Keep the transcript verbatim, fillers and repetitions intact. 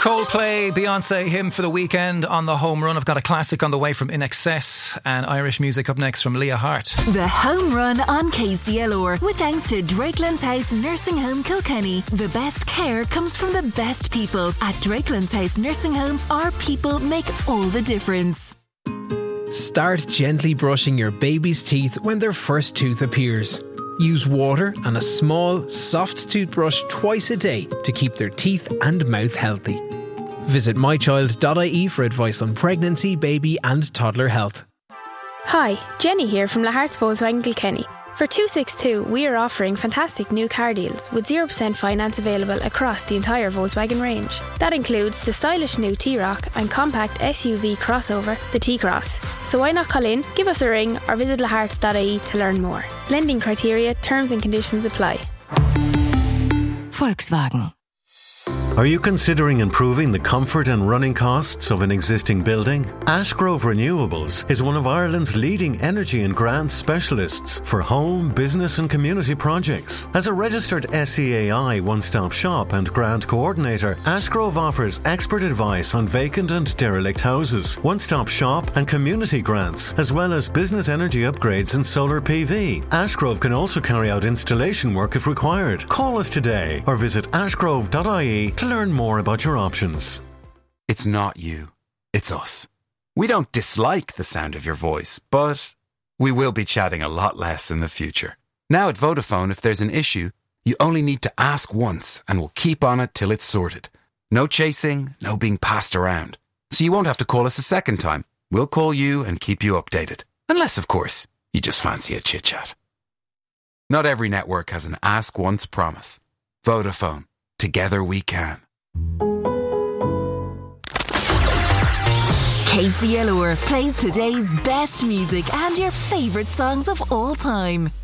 Coldplay, Beyonce, him for the weekend on the home run. I've got a classic on the way from In Excess and Irish music up next from Leah Hart. The home run on K C L R with thanks to Drakelands House Nursing Home Kilkenny. The best care comes from the best people. At Drakelands House Nursing Home, our people make all the difference. Start gently brushing your baby's teeth when their first tooth appears. Use water and a small, soft toothbrush twice a day to keep their teeth and mouth healthy. Visit my child dot I E for advice on pregnancy, baby and toddler health. Hi, Jenny here from Lahart's Volkswagen Kilkenny. For two sixty-two, we are offering fantastic new car deals with zero percent finance available across the entire Volkswagen range. That includes the stylish new T-Roc and compact S U V crossover, the T-Cross. So why not call in, give us a ring or visit laharts dot I E to learn more. Lending criteria, terms and conditions apply. Volkswagen. Are you considering improving the comfort and running costs of an existing building? Ashgrove Renewables is one of Ireland's leading energy and grant specialists for home, business and community projects. As a registered S C A I one-stop shop and grant coordinator, Ashgrove offers expert advice on vacant and derelict houses, one-stop shop and community grants, as well as business energy upgrades and solar P V. Ashgrove can also carry out installation work if required. Call us today or visit ashgrove dot I E to learn more about your options. It's not you, it's us. We don't dislike the sound of your voice, but we will be chatting a lot less in the future. Now at Vodafone, if there's an issue, you only need to ask once and we'll keep on it till it's sorted. No chasing, no being passed around. So you won't have to call us a second time. We'll call you and keep you updated. Unless, of course, you just fancy a chit-chat. Not every network has an ask once promise. Vodafone. Together we can. K C L R plays today's best music and your favourite songs of all time.